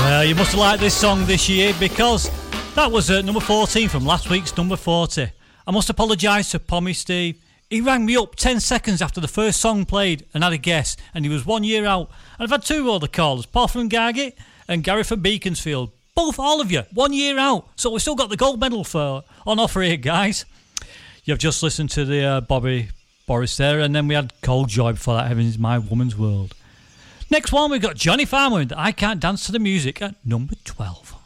Well, you must have liked this song this year because that was number 14 from last week's number 40. I must apologise to Pommy Steve. He rang me up 10 seconds after the first song played and had a guess, and he was 1 year out. And I've had two other callers, Paul from Gargett and Gary from Beaconsfield. Both, all of you, 1 year out. So we've still got the gold medal on offer here, guys. You've just listened to the Bobby Boris there, and then we had Cold Joy before that, Heaven Is My Woman's World. Next one, we've got Johnny Farmer and I Can't Dance to the Music at number 12.